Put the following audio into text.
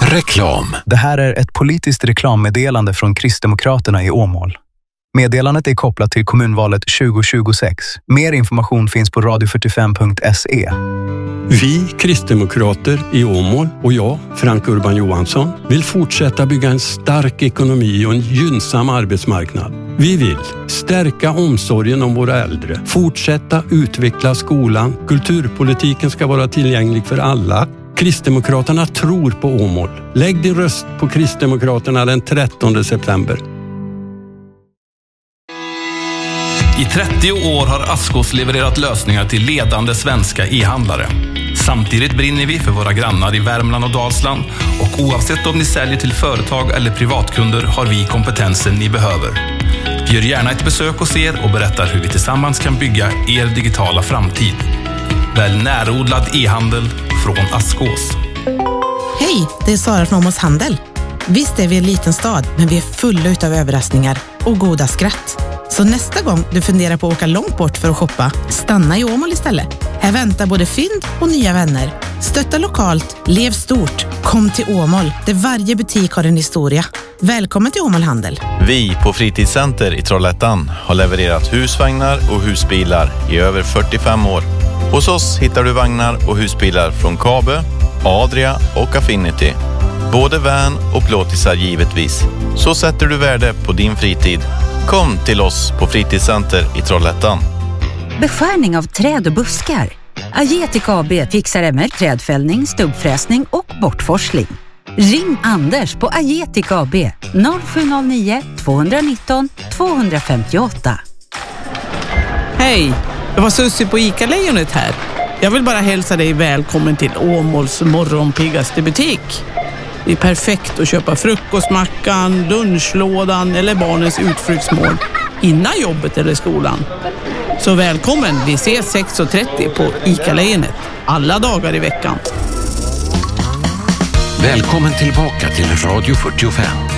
Reklam. Det här är ett politiskt reklammeddelande från Kristdemokraterna i Åmål. Meddelandet är kopplat till kommunvalet 2026. Mer information finns på radio45.se. Vi kristdemokrater i Åmål och jag, Frank Urban Johansson, vill fortsätta bygga en stark ekonomi och en gynnsam arbetsmarknad. Vi vill stärka omsorgen om våra äldre, fortsätta utveckla skolan, kulturpolitiken ska vara tillgänglig för alla. Kristdemokraterna tror på Åmål. Lägg din röst på Kristdemokraterna den 13 september. I 30 år har Askås levererat lösningar till ledande svenska e-handlare. Samtidigt brinner vi för våra grannar i Värmland och Dalsland, och oavsett om ni säljer till företag eller privatkunder har vi kompetensen ni behöver. Vi gör gärna ett besök hos er och berättar hur vi tillsammans kan bygga er digitala framtid. Välj närodlad e-handel från Askås. Hej, det är Sara från Åmåls Handel. Visst är vi en liten stad, men vi är fulla utav överraskningar och goda skratt. Så nästa gång du funderar på att åka långt bort för att shoppa, stanna i Åmål istället. Här väntar både fynd och nya vänner. Stötta lokalt, lev stort. Kom till Åmål, där varje butik har en historia. Välkommen till Åmål Handel. Vi på Fritidscenter i Trollhättan har levererat husvagnar och husbilar i över 45 år. Hos oss hittar du vagnar och husbilar från Kabe, Adria och Affinity. Både van och plåtisar givetvis. Så sätter du värde på din fritid. Kom till oss på Fritidscenter i Trollhättan. Beskärning av träd och buskar. Agetic AB fixar MR trädfällning, stubbfräsning och bortforsling. Ring Anders på Agetic AB 0709 219 258. Hej, det var Sussi på ICA-lejonet här. Jag vill bara hälsa dig välkommen till Åmåls morgonpiggaste butik. Det är perfekt att köpa frukostmackan, lunchlådan eller barnens utflyktsmål innan jobbet eller skolan. Så välkommen, vi ses 6:30 på ICA-lejonet alla dagar i veckan. Välkommen tillbaka till Radio 45.